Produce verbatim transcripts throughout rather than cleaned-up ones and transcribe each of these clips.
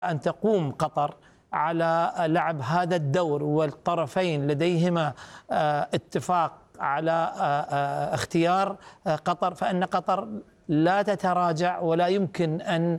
أن تقوم قطر على لعب هذا الدور والطرفين لديهما اتفاق على اختيار قطر، فإن قطر لا تتراجع ولا يمكن أن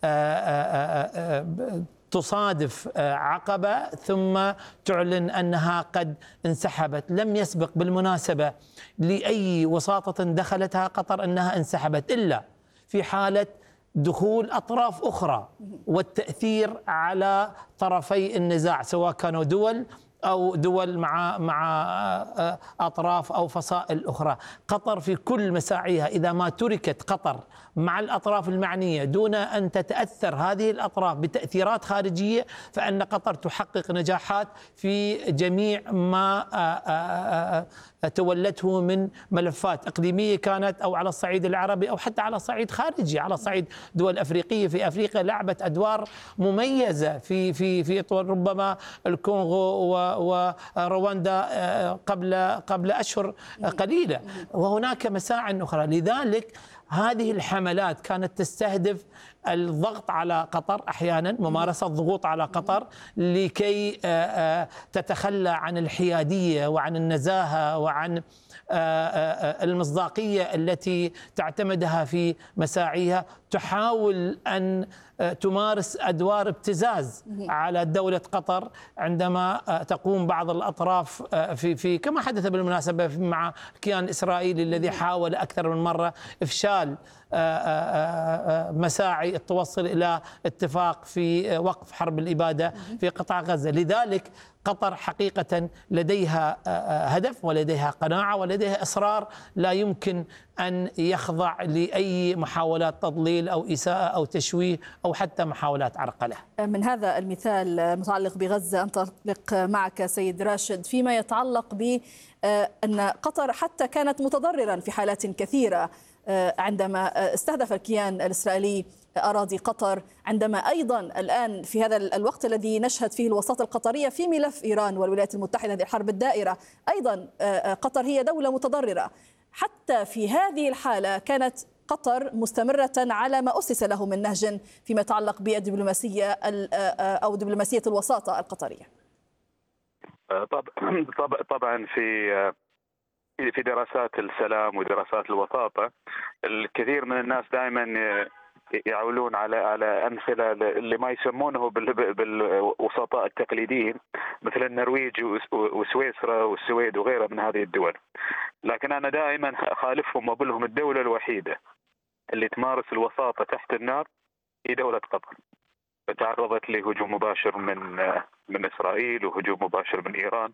تصادف عقبة ثم تعلن أنها قد انسحبت. لم يسبق بالمناسبة لأي وساطة دخلتها قطر أنها انسحبت إلا في حالة دخول أطراف أخرى والتأثير على طرفي النزاع، سواء كانوا دول أو دول مع مع أطراف أو فصائل أخرى. قطر في كل مساعيها إذا ما تركت قطر مع الأطراف المعنية دون أن تتأثر هذه الأطراف بتأثيرات خارجية، فإن قطر تحقق نجاحات في جميع ما تولته من ملفات إقليمية كانت أو على الصعيد العربي أو حتى على صعيد خارجي، على صعيد دول أفريقية. في أفريقيا لعبت أدوار مميزة في في في ربما الكونغو ورواندا قبل قبل أشهر قليلة، وهناك مساع أخرى. لذلك هذه الحملات كانت تستهدف الضغط على قطر، أحيانا ممارسة الضغوط على قطر لكي تتخلى عن الحيادية وعن النزاهة وعن المصداقية التي تعتمدها في مساعيها. تحاول أن تمارس أدوار ابتزاز على دولة قطر عندما تقوم بعض الأطراف في في كما حدث بالمناسبة مع الكيان الإسرائيلي الذي حاول أكثر من مرة إفشال مساعي التوصل إلى اتفاق في وقف حرب الإبادة في قطاع غزة. لذلك قطر حقيقة لديها هدف ولديها قناعة ولديها إصرار لا يمكن أن يخضع لأي محاولات تضليل أو إساءة أو تشويه أو حتى محاولات عرقلة. من هذا المثال المتعلق بغزة أنطلق معك سيد راشد فيما يتعلق بأن قطر حتى كانت متضررا في حالات كثيرة عندما استهدف الكيان الإسرائيلي أراضي قطر، عندما أيضا الآن في هذا الوقت الذي نشهد فيه الوساطة القطرية في ملف إيران والولايات المتحدة هذه الحرب الدائرة، أيضا قطر هي دولة متضررة. حتى في هذه الحالة كانت قطر مستمرة على ما أسس له من نهج فيما يتعلق بالدبلوماسية أو دبلوماسية الوساطة القطرية. طبعا في في دراسات السلام ودراسات الوساطة الكثير من الناس دائما يعولون على على أمثلة اللي ما يسمونه بالوسطاء التقليديين مثل النرويج وسويسرا والسويد وغيرها من هذه الدول، لكن أنا دائما أخالفهم وأقول لهم الدولة الوحيدة اللي تمارس الوساطة تحت النار هي دولة قطر. تعرضت لهجوم مباشر من من إسرائيل وهجوم مباشر من إيران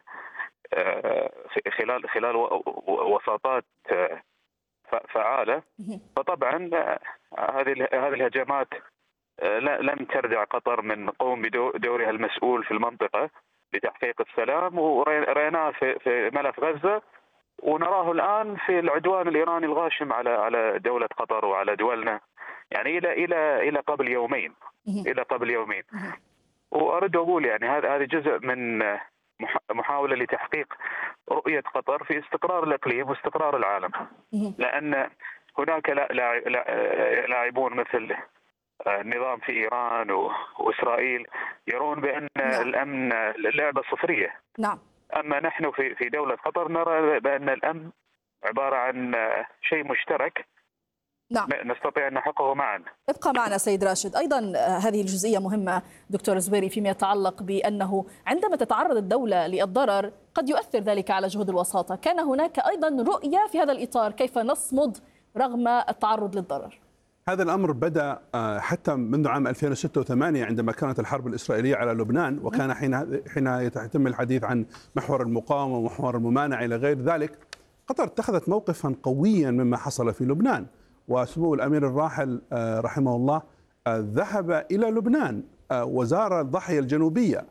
خلال خلال وساطات فعالة. فطبعا هذه هذه الهجمات لم ترجع قطر من قوم بدورها المسؤول في المنطقة لتحقيق السلام، ورأيناه في في ملف غزة ونراه الآن في العدوان الإيراني الغاشم على على دولة قطر وعلى دولنا، يعني إلى إلى إلى قبل يومين إلى قبل يومين. وأريد أقول يعني هذا هذا جزء من محاولة لتحقيق رؤية قطر في استقرار الإقليم واستقرار العالم، لأن هناك لاعبون مثل النظام في إيران وإسرائيل يرون بأن الأمن لعبة صفرية. نعم. أما نحن في في دولة قطر نرى بأن الأمن عبارة عن شيء مشترك. نعم. نستطيع أن نحققه معا. ابقى معنا سيد راشد. أيضا هذه الجزئية مهمة دكتور زبيري فيما يتعلق بأنه عندما تتعرض الدولة للضرر قد يؤثر ذلك على جهود الوساطة. كان هناك أيضا رؤية في هذا الإطار كيف نصمد رغم التعرض للضرر. هذا الأمر بدأ حتى منذ عام ألفين وستة وثمانية عندما كانت الحرب الإسرائيلية على لبنان، وكان حين حين يتم الحديث عن محور المقاومة ومحور الممانعة إلى غير ذلك. قطر اتخذت موقفا قويا مما حصل في لبنان، وسمو الأمير الراحل رحمه الله ذهب إلى لبنان وزار الضاحية الجنوبية،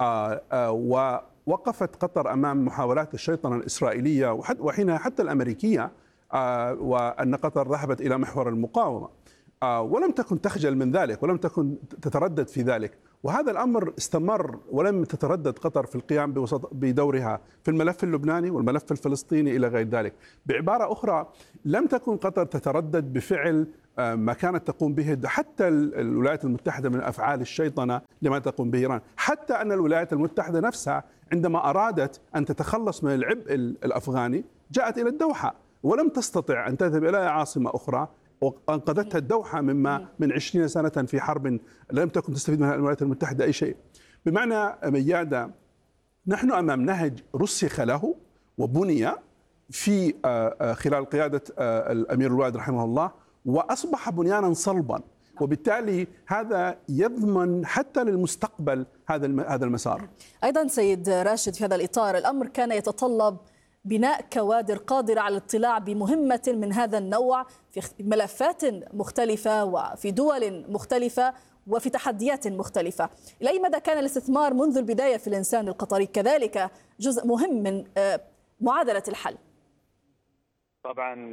ووقفت قطر أمام محاولات الشيطنة الإسرائيلية وحينها حتى الأمريكية، وأن قطر ذهبت إلى محور المقاومة ولم تكن تخجل من ذلك ولم تكن تتردد في ذلك. وهذا الأمر استمر ولم تتردد قطر في القيام بدورها في الملف اللبناني والملف الفلسطيني إلى غير ذلك. بعبارة أخرى، لم تكن قطر تتردد بفعل ما كانت تقوم به حتى الولايات المتحدة من أفعال الشيطنة لما تقوم به إيران، حتى أن الولايات المتحدة نفسها عندما أرادت أن تتخلص من العبء الأفغاني جاءت إلى الدوحة ولم تستطع أن تذهب إلى عاصمة أخرى، وأنقذتها الدوحة مما من عشرين سنة في حرب لم تكن تستفيد منها الولايات المتحدة أي شيء. بمعنى ميادة نحن أمام نهج رسخ له وبني في خلال قيادة الأمير الوالد رحمه الله، وأصبح بنيانا صلبا، وبالتالي هذا يضمن حتى للمستقبل هذا هذا المسار. أيضا سيد راشد، في هذا الإطار الأمر كان يتطلب بناء كوادر قادرة على الاطلاع بمهمة من هذا النوع في ملفات مختلفة وفي دول مختلفة وفي تحديات مختلفة. إلى أي مدى كان الاستثمار منذ البداية في الإنسان القطري كذلك جزء مهم من معادلة الحل؟ طبعا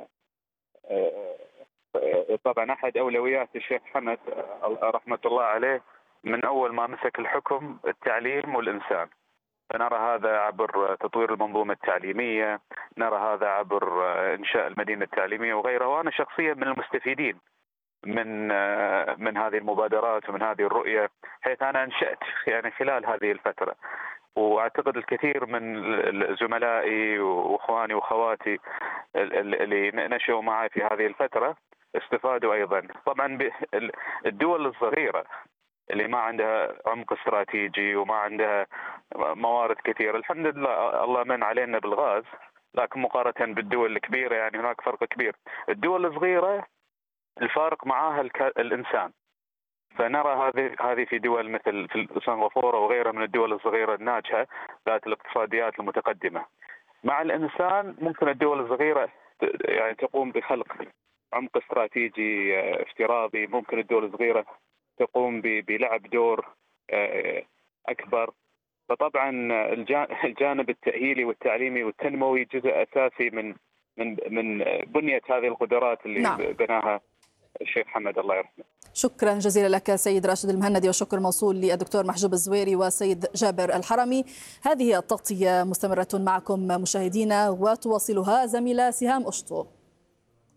طبعا أحد أولويات الشيخ حمد رحمة الله عليه من أول ما مسك الحكم التعليم والإنسان. فنرى هذا عبر تطوير المنظومة التعليمية، نرى هذا عبر إنشاء المدينة التعليمية وغيرها. وأنا شخصيا من المستفيدين من من هذه المبادرات ومن هذه الرؤية، حيث أنا أنشأت يعني خلال هذه الفترة، واعتقد الكثير من زملائي واخواني واخواتي اللي نشأوا معي في هذه الفترة استفادوا ايضا. طبعا الدول الصغيرة اللي ما عندها عمق استراتيجي وما عندها موارد كثيرة، الحمد لله الله من علينا بالغاز، لكن مقارنة بالدول الكبيرة يعني هناك فرق كبير. الدول الصغيرة الفارق معها الإنسان، فنرى هذه هذه في دول مثل في سنغافورة وغيرها من الدول الصغيرة الناجحة ذات الاقتصاديات المتقدمة. مع الإنسان ممكن الدول الصغيرة يعني تقوم بخلق عمق استراتيجي افتراضي، ممكن الدول الصغيرة تقوم بلعب دور أكبر. فطبعا الجانب التأهيلي والتعليمي والتنموي جزء أساسي من من من بنية هذه القدرات اللي نعم. بناها الشيخ حمد الله يرحمه. شكرا جزيلا لك سيد راشد المهندي، والشكر موصول للدكتور محجوب الزويري وسيد جابر الحرمي. هذه التغطية مستمرة معكم مشاهدينا وتواصلها زميلة سهام أشطو.